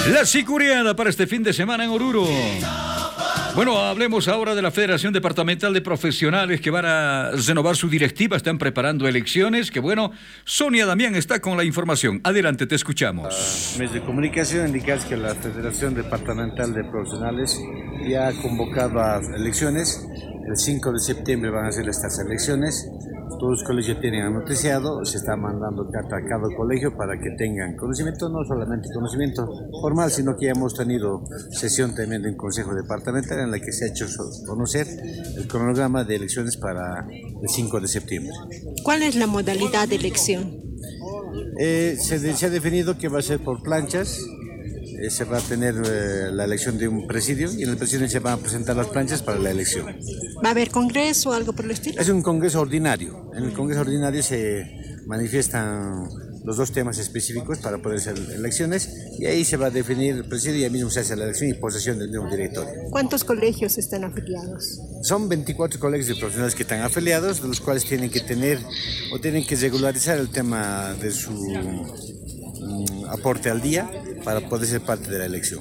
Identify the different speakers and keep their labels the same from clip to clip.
Speaker 1: La sicuriana para este fin de semana en Oruro. Bueno, hablemos ahora de la Federación Departamental de Profesionales que van a renovar su directiva, están preparando elecciones, que bueno, Sonia Damián está con la información. Adelante, te escuchamos.
Speaker 2: Medios de comunicación indican que la Federación Departamental de Profesionales ya ha convocado a elecciones. El 5 de septiembre van a ser estas elecciones. Todos los colegios tienen anoticiado, se está mandando carta a cada colegio para que tengan conocimiento, no solamente conocimiento formal, sino que ya hemos tenido sesión también del Consejo Departamental en la que se ha hecho conocer el cronograma de elecciones para el 5 de septiembre.
Speaker 3: ¿Cuál es la modalidad de elección?
Speaker 2: Se ha definido que va a ser por planchas. Se va a tener la elección de un presidio y en el presidio se van a presentar las planchas para la elección.
Speaker 3: ¿Va a haber congreso o algo por el estilo?
Speaker 2: Es un congreso ordinario. En el congreso ordinario se manifiestan los dos temas específicos para poder hacer elecciones y ahí se va a definir el presidio y ahí mismo se hace la elección y posesión del nuevo directorio.
Speaker 3: ¿Cuántos colegios están afiliados?
Speaker 2: Son 24 colegios de profesionales que están afiliados, de los cuales tienen que tener o tienen que regularizar el tema de su aporte al día para poder ser parte de la elección.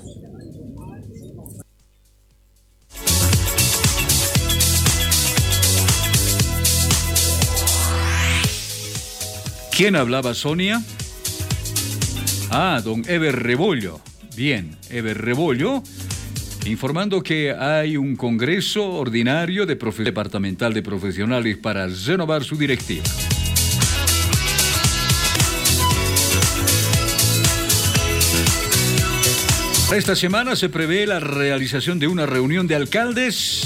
Speaker 1: ¿Quién hablaba, Sonia? Don Eber Rebollo. Bien, Eber Rebollo, informando que hay un congreso ordinario departamental de profesionales para renovar su directiva. Esta semana se prevé la realización de una reunión de alcaldes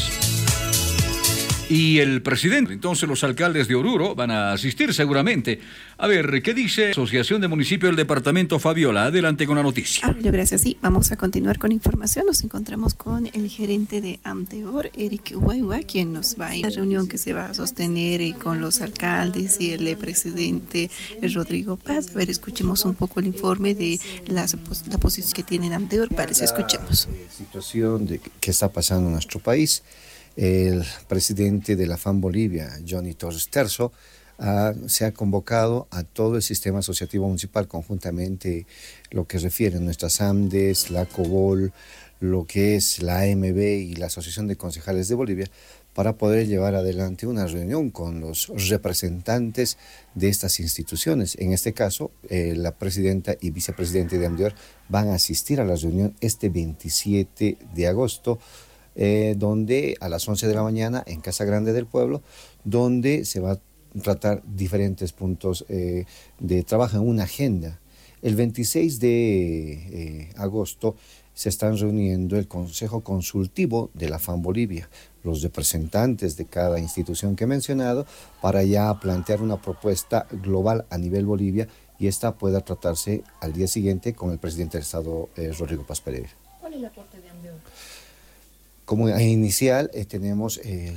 Speaker 1: y el presidente. Entonces los alcaldes de Oruro van a asistir seguramente. A ver, ¿qué dice la Asociación de Municipios del Departamento? Fabiola, adelante con la noticia.
Speaker 4: Gracias, sí. Vamos a continuar con información. Nos encontramos con el gerente de Amteor, Eric Huayhua, quien nos va a ir a la reunión que se va a sostener con los alcaldes y el presidente Rodrigo Paz. A ver, escuchemos un poco el informe de la posición que tiene Amteor. Parece, escuchemos.
Speaker 5: La situación que está pasando en nuestro país. El presidente de la FAM Bolivia, Johnny Torres Terzo, se ha convocado a todo el sistema asociativo municipal, conjuntamente lo que refieren nuestras AMDES, la COBOL, lo que es la AMB y la Asociación de Concejales de Bolivia, para poder llevar adelante una reunión con los representantes de estas instituciones. En este caso, la presidenta y vicepresidente de Amteor van a asistir a la reunión este 27 de agosto, donde a las 11 de la mañana en Casa Grande del Pueblo, donde se va a tratar diferentes puntos de trabajo en una agenda. El 26 de agosto se están reuniendo el Consejo Consultivo de la FAM Bolivia, los representantes de cada institución que he mencionado, para ya plantear una propuesta global a nivel Bolivia y esta pueda tratarse al día siguiente con el presidente del Estado, Rodrigo Paz Pereira.
Speaker 3: ¿Cuál es el aporte de Amteor?
Speaker 5: Como inicial tenemos